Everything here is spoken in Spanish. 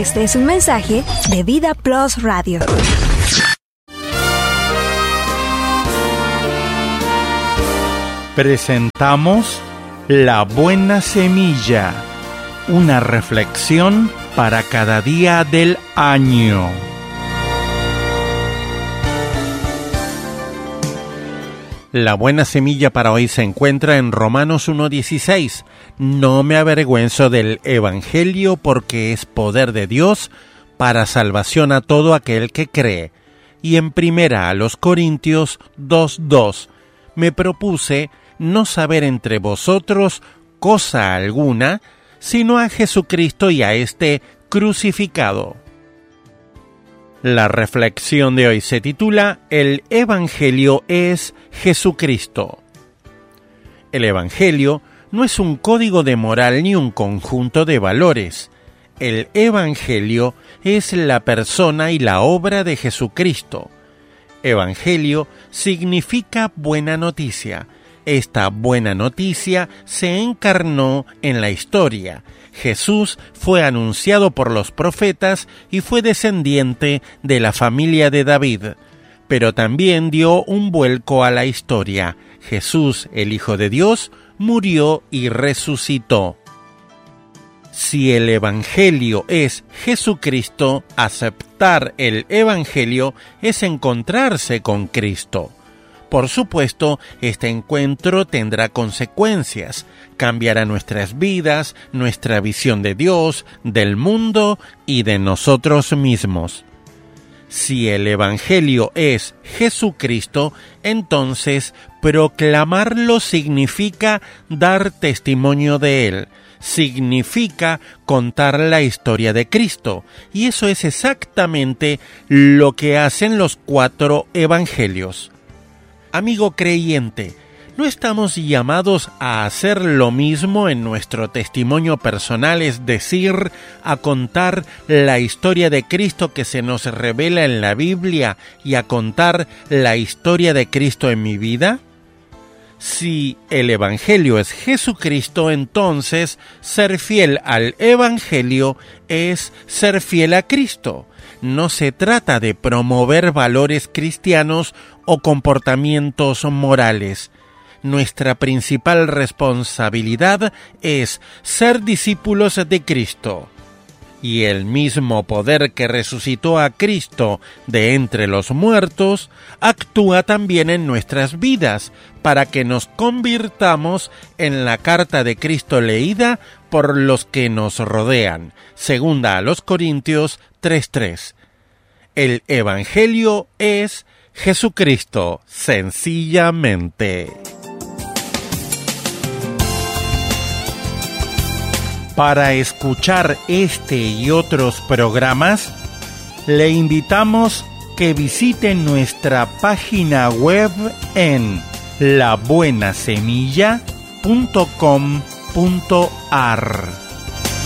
Este es un mensaje de Vida Plus Radio. Presentamos La Buena Semilla, una reflexión para cada día del año. La buena semilla para hoy se encuentra en Romanos 1:16. No me avergüenzo del Evangelio porque es poder de Dios para salvación a todo aquel que cree. Y en 1 Corintios 2:2 me propuse no saber entre vosotros cosa alguna, sino a Jesucristo y a este crucificado. La reflexión de hoy se titula El Evangelio es Jesucristo. El Evangelio no es un código de moral ni un conjunto de valores. El Evangelio es la persona y la obra de Jesucristo. Evangelio significa buena noticia. Esta buena noticia se encarnó en la historia. Jesús fue anunciado por los profetas y fue descendiente de la familia de David, pero también dio un vuelco a la historia. Jesús, el Hijo de Dios, murió y resucitó. Si el Evangelio es Jesucristo, aceptar el Evangelio es encontrarse con Cristo. Por supuesto, este encuentro tendrá consecuencias, cambiará nuestras vidas, nuestra visión de Dios, del mundo y de nosotros mismos. Si el Evangelio es Jesucristo, entonces proclamarlo significa dar testimonio de Él, significa contar la historia de Cristo, y eso es exactamente lo que hacen los 4 evangelios. Amigo creyente, ¿no estamos llamados a hacer lo mismo en nuestro testimonio personal, es decir, a contar la historia de Cristo que se nos revela en la Biblia y a contar la historia de Cristo en mi vida? Si el Evangelio es Jesucristo, entonces ser fiel al Evangelio es ser fiel a Cristo. No se trata de promover valores cristianos o comportamientos morales. Nuestra principal responsabilidad es ser discípulos de Cristo. Y el mismo poder que resucitó a Cristo de entre los muertos actúa también en nuestras vidas para que nos convirtamos en la carta de Cristo leída por los que nos rodean. 2 Corintios 3:3. El Evangelio es Jesucristo, sencillamente. Para escuchar este y otros programas, le invitamos que visite nuestra página web en labuenasemilla.com.ar.